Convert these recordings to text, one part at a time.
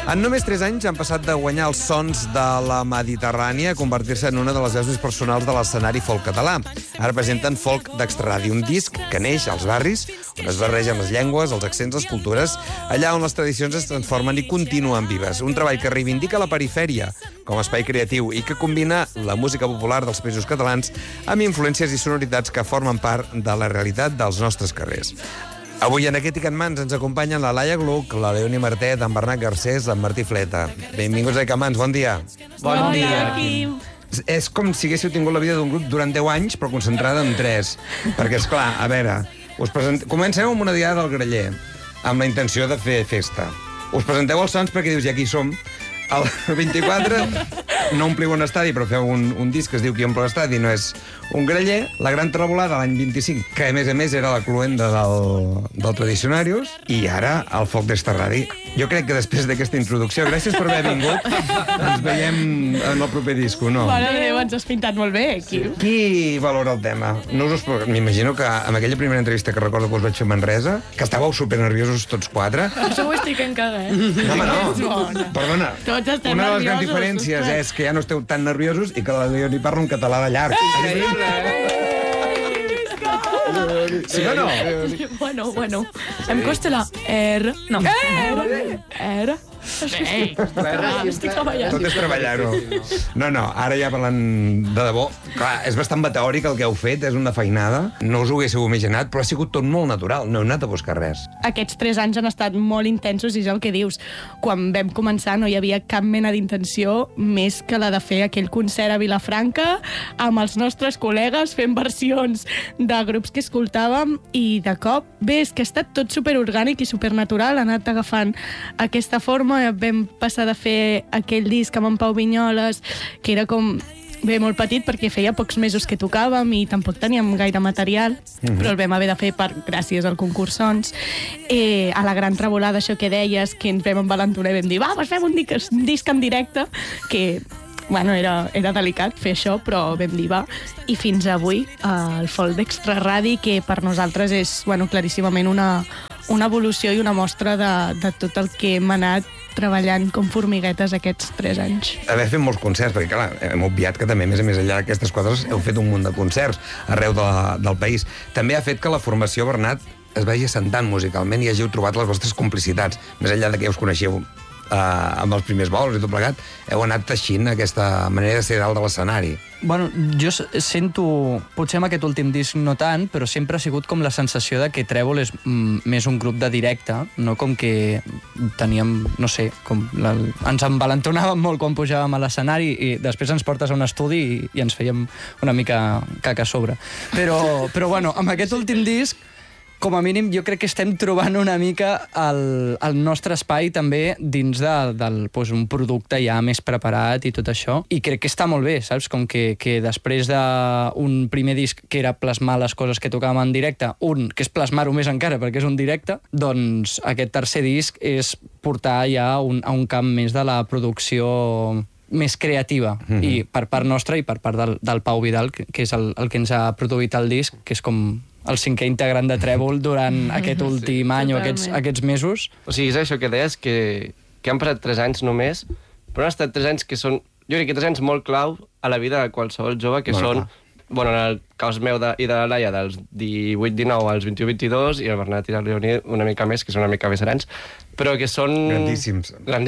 En només 3 anys han passat de guanyar els sons de la Mediterrània a convertir-se en una de les veus més personals de l'escenari folk català. Ara presenten Folk d'Extraradi, un disc que neix als barris, on es barregen les llengües, els accents, les cultures, allà on les tradicions es transformen i continuen vives. Un treball que reivindica la perifèria com a espai creatiu i que combina la música popular dels països catalans amb influències i sonoritats que formen part de la realitat dels nostres carrers. Avui en Aquest en Mans ens acompanyen la Laia Gluck, la Leoni Martet, en Bernat Garcés, en Martí Fleta. Benvinguts a Aquest en Mans, bon dia. Bon dia, Quim. És com si haguéssiu tingut la vida d'un grup durant 10 anys, però concentrada en 3. Perquè, esclar, a veure, comencem amb una diada del Graller, amb la intenció de fer festa. Us presenteu als Sons perquè dius, ja aquí som. El 24 no ompliu un estadi, però feu un disc que es diu Qui omple l'estadi, no és un Graller. La Gran Trebolada l'any 25, que a més era la cluenda del Tradicionarius, i ara el Folk d'Extraradi. Jo crec que després d'aquesta introducció, gràcies per haver vingut, ens veiem en el proper disco, no? Mare de Déu, ens has pintat molt bé, Quim. Qui valora el tema? No us ho m'imagino que amb aquella primera entrevista que recordo que us vaig fer a Manresa, que estàveu supernerviosos tots 4. Això ho estic encara, No, home, no. Perdona. Tots estem Una de les grans nerviosos, diferències és que ja no esteu tan nerviosos i que la Leoni parla un català de llarg. Sí o no? Bueno. Em costa la R. No. R. Estic treballant. Tot és treballar-ho. No, ara ja parlant de debò, clar, és bastant meteòric el que heu fet, és una feinada. No us ho haguéssiu imaginat, però ha sigut tot molt natural. No heu anat a buscar res. Aquests 3 anys han estat molt intensos, i és el que dius. Quan vam començar no hi havia cap mena d'intenció més que la de fer aquell concert a Vilafranca amb els nostres col·legues fent versions de grups que escoltàvem, i de cop, bé, és que ha estat tot superorgànic i supernatural, ha anat agafant aquesta forma. Vam passar de fer aquell disc amb en Pau Vinyoles, que era com bé, molt petit, perquè feia pocs mesos que tocàvem i tampoc teníem gaire material, però el vam haver de fer gràcies al concurs Sons. A la Gran Trebolada, això que deies, que ens vam envalentonar i vam dir, va, fem un disc en directe, que bueno, era delicat fer això, però vam dir, va. I fins avui, el Folk d'Extraradi, que per nosaltres és, bueno, claríssimament una evolució i una mostra de tot el que hem anat treballant com formiguetes aquests 3 anys. Haver fet molts concerts, perquè clar, hem obviat que també, a més enllà d'aquestes coses, heu fet un munt de concerts arreu del país. També ha fet que la formació, Bernat, es vagi assentant musicalment i hàgiu trobat les vostres complicitats. Més enllà de que ja us coneixeu amb els primers vols i tot plegat, heu anat teixint aquesta manera de ser dalt de l'escenari. Bueno, jo sento, potser amb aquest últim disc no tant, però sempre ha sigut com la sensació de que Trèvol és més un grup de directe, no com que teníem, no sé, ens envalentonàvem molt quan pujàvem a l'escenari i després ens portes a un estudi i ens fèiem una mica caca a sobre. Però bueno, amb aquest últim disc, com a mínim, jo crec que estem trobant una mica el nostre espai també dins d'un producte ja més preparat i tot això. I crec que està molt bé, saps? Com que després d'un primer disc que era plasmar les coses que tocàvem en directe, que és plasmar-ho més encara perquè és un directe, doncs aquest tercer disc és portar ja a un camp més de la producció més creativa, i per part nostra i per part del Pau Vidal, que és el que ens ha produït el disc, que és com el 5è integrant de Trèvol durant aquest últim any o aquests mesos. O sigui, és això que deies, que han passat 3 anys només, però han estat 3 anys que són, jo crec que 3 anys molt clau a la vida de qualsevol jove, que són, bueno, en el cas meu i de la Laia, dels 18-19 als 21-22, i el Bernat i la Leoni una mica més, que són una mica més grans, però que són... Grandíssims.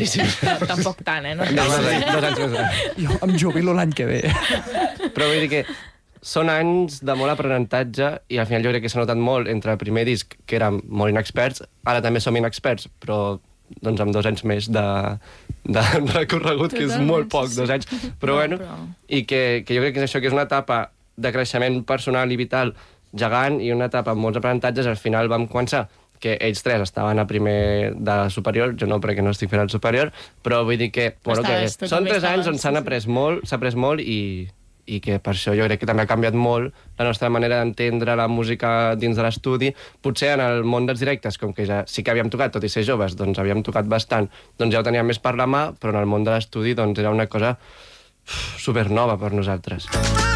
Tampoc tant, no? 2 anys més grans. Jo em jubilo l'any que ve. Però vull dir que són anys de molt aprenentatge i al final jo crec que s'ha notat molt entre el primer disc, que érem molt inexperts, ara també som inexperts, però doncs amb 2 anys més de recorregut, que és molt poc, 2 anys. Però bueno, i que jo crec que és això, que és una etapa de creixement personal i vital gegant i una etapa amb molts aprenentatges. Al final vam començar que ells 3 estaven a primer de superior, jo no, perquè no estic fent el superior, però vull dir que són 3 anys on s'ha après molt i que per això jo crec que també ha canviat molt la nostra manera d'entendre la música dins de l'estudi. Potser en el món dels directes, com que ja sí que havíem tocat, tot i ser joves, doncs havíem tocat bastant, doncs ja ho teníem més per la mà, però en el món de l'estudi doncs era una cosa supernova per nosaltres.